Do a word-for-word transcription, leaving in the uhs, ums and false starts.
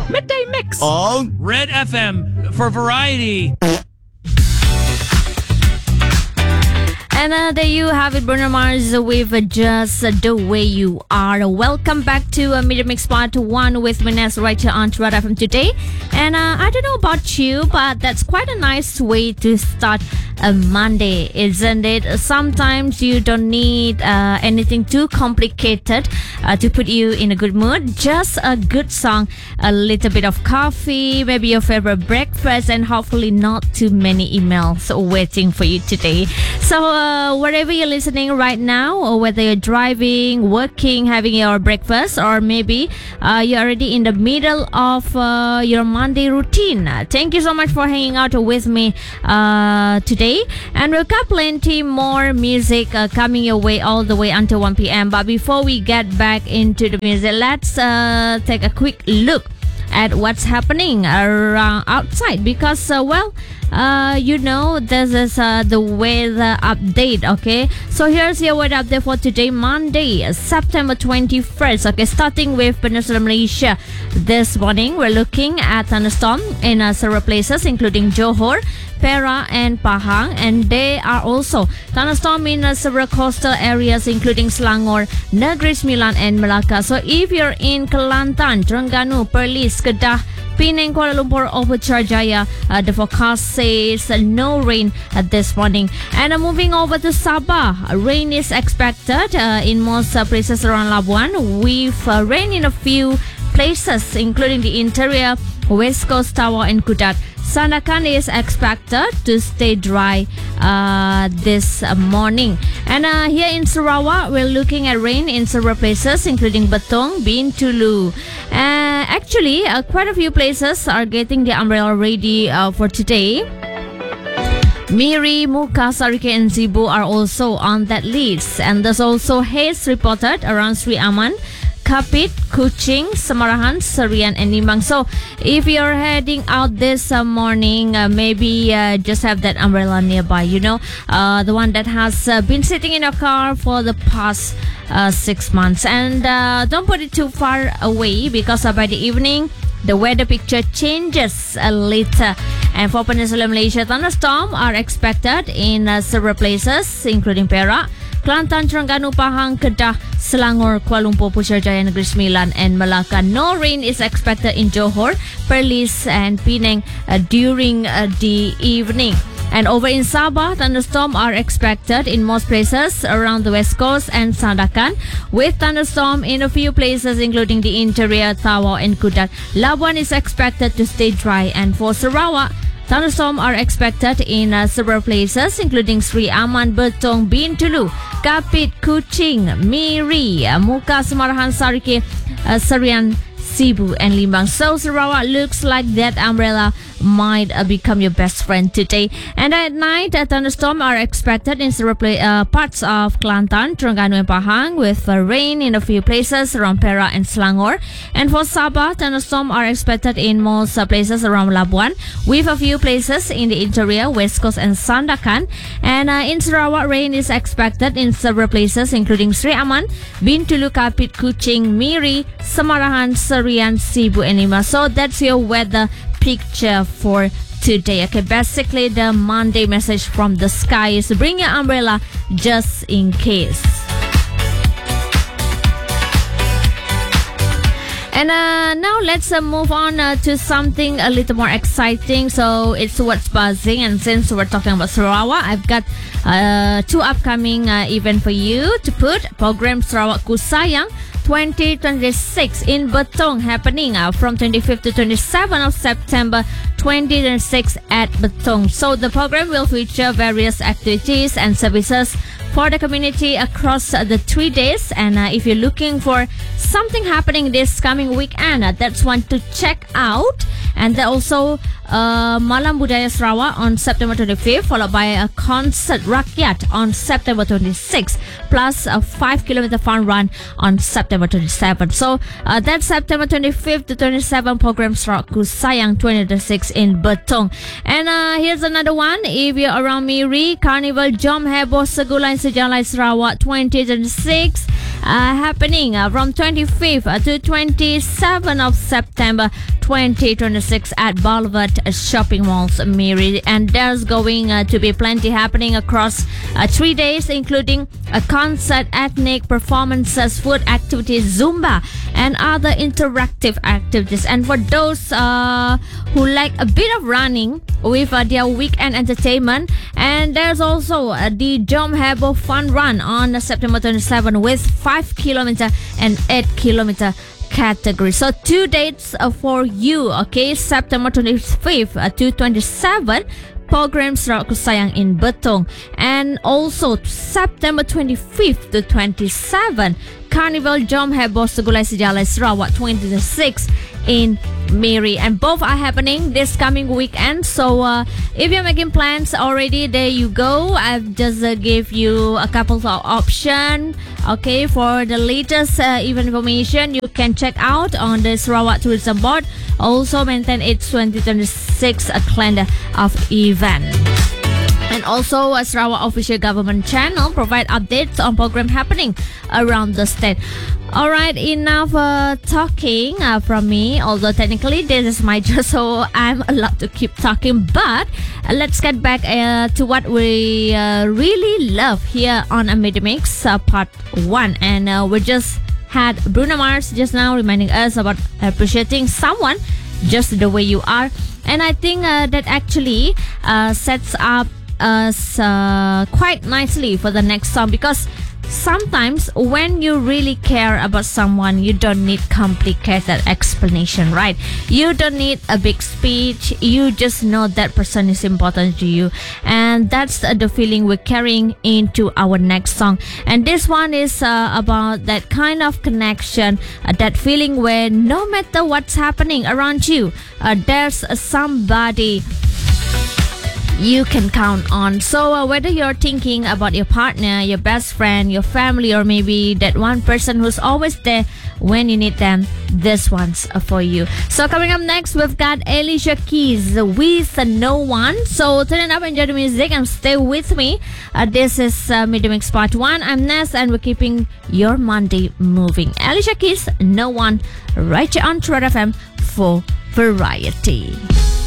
Midday Mix on Red F M for variety. And uh, there you have it, Bruno Mars with uh, Just uh, the Way You Are. Welcome back to uh, Midday Mix Part one with Vanessa right here on Red F M today. And uh, I don't know about you, but that's quite a nice way to start a Monday, isn't it? Sometimes you don't need uh, anything too complicated uh, to put you in a good mood. Just a good song, a little bit of coffee, maybe your favorite breakfast, and hopefully not too many emails waiting for you today. So uh, wherever you're listening right now, or whether you're driving, working, having your breakfast, or maybe uh, you're already in the middle of uh, your Monday routine, thank you so much for hanging out with me uh, today. And we've got plenty more music uh, coming your way all the way until one p.m. But before we get back into the music, let's uh, take a quick look at what's happening around outside, because uh, well uh, you know, this is uh, the weather update. Okay, so here's your weather update for today, Monday, September twenty-first. Okay, starting with Peninsula Malaysia. This morning we're looking at thunderstorm in uh, several places, including Johor, Perak and Pahang, and they are also thunderstorm in uh, several coastal areas, including Selangor, Negeri Sembilan and Melaka. So if you're in Kelantan, Terengganu, Perlis, Kedah, Penang, Kuala Lumpur, or Putrajaya, uh, the forecast says uh, no rain uh, this morning. And uh, moving over to Sabah, rain is expected uh, in most uh, places around Labuan, with uh, rain in a few places, including the interior, West Coast, Tawau and Kudat. Sandakan is expected to stay dry uh, this uh, morning. And uh, here in Sarawak, we're looking at rain in several places, including Betong, Bintulu. Uh, actually, uh, quite a few places are getting the umbrella ready uh, for today. Miri, Muka, Sarike and Zebu are also on that list. And there's also haze reported around Sri Aman, Kapit, Kuching, Samarahan, Serian and Nimbang. So if you're heading out this uh, morning, uh, maybe uh, just have that umbrella nearby, you know, uh, the one that has uh, been sitting in your car for the past uh, six months. And uh, don't put it too far away, because uh, by the evening the weather picture changes a little. And for Peninsula Malaysia, thunderstorms are expected in uh, several places, including Perak, Kelantan, Terengganu, Pahang, Kedah, Selangor, Kuala Lumpur, Putrajaya, Negeri Sembilan and Melaka. No rain is expected in Johor, Perlis and Penang uh, during uh, the evening. And over in Sabah, thunderstorms are expected in most places around the West Coast and Sandakan, with thunderstorm in a few places, including the interior, Tawau and Kudat. Labuan is expected to stay dry. And for Sarawak, thunderstorms are expected in uh, several places, including Sri Aman, Betong, Bintulu, Kapit, Kuching, Miri, uh, Muka, Samarahan, Sarike, uh, Serian, Zebu and Limbang. So Sarawak looks like that umbrella might uh, become your best friend today. And at night, uh, thunderstorms are expected in several pla- uh, parts of Kelantan, Terengganu and Pahang, with uh, rain in a few places around Perak and Selangor. And for Sabah, thunderstorms are expected in most uh, places around Labuan, with a few places in the interior, West Coast and Sandakan. And uh, in Sarawak, rain is expected in several places, including Sri Aman, Bintulu, Kapit, Kuching, Miri, Samarahan, Serian, Zebu and Lima. So that's your weather picture for today. Okay, basically the Monday message from the sky is bring your umbrella just in case. And uh, now let's uh, move on uh, to something a little more exciting. So it's What's Buzzing, and since we're talking about Sarawak, I've got uh, two upcoming uh, events for you to put. Program Sarawak Ku Sayang twenty twenty-six in Betong, happening uh, from twenty-fifth to twenty-seventh of September twenty twenty-six at Betong. So the program will feature various activities and services for the community across uh, the three days. And uh, if you're looking for something happening this coming weekend, uh, that's one to check out. And then also uh, Malam Budaya Sarawak on September twenty-fifth, followed by a concert Rakyat on September twenty-sixth, plus a five kilometer fun run on September twenty-seventh. So uh, that's September twenty-fifth to twenty-seventh, program Sarawak Ku Sayang twenty twenty-six in Betong. And uh, here's another one. If you're around Miri, Carnival Jom Heboh Segulai Sejalai Sarawak twenty twenty-six. Uh, happening uh, from twenty-fifth uh, to twenty-seventh of September twenty twenty-six at Boulevard Shopping Malls, Miri. And there's going uh, to be plenty happening across uh, three days, including a concert, ethnic performances, food activities, Zumba, and other interactive activities. And for those uh, who like a bit of running with uh, their weekend entertainment, and there's also uh, the Jom Hebo Fun Run on uh, September twenty-seventh with five kilometer and eight kilometer category. So two dates uh, for you, okay? September twenty-fifth uh, to twenty-seventh, Program Sarawak Kusayang in Betong, and also September twenty-fifth to twenty-seventh, Carnival Jom Hebo Segulai Sejalai Sarawak twenty twenty-six in Miri, and both are happening this coming weekend. So uh, if you're making plans already, there you go. I've just uh, gave you a couple of options, okay? For the latest uh, event information, you can check out on the Sarawak Tourism Board. Also maintain its twenty twenty-six uh, calendar of event. And also, a Sarawak official government channel provide updates on program happening around the state. Alright, enough uh, talking uh, from me. Although technically this is my job, so I'm allowed to keep talking. But uh, let's get back uh, to what we uh, really love here on a Mid-Mix uh, Part one. And uh, we just had Bruno Mars just now reminding us about appreciating someone just the way you are. And I think uh, that actually uh, sets up us uh, quite nicely for the next song, because sometimes when you really care about someone, you don't need complicated explanation, right? You don't need a big speech. You just know that person is important to you, and that's the feeling we're carrying into our next song. And this one is uh, about that kind of connection, uh, that feeling where no matter what's happening around you, uh, there's somebody you can count on. So uh, whether you're thinking about your partner, your best friend, your family, or maybe that one person who's always there when you need them, this one's for you. So coming up next, we've got Alicia Keys with No One. So turn it up, enjoy the music, and stay with me. Uh, this is uh, Mid-Mix Part one. I'm Ness, and we're keeping your Monday moving. Alicia Keys, No One, right here on True F M for Variety.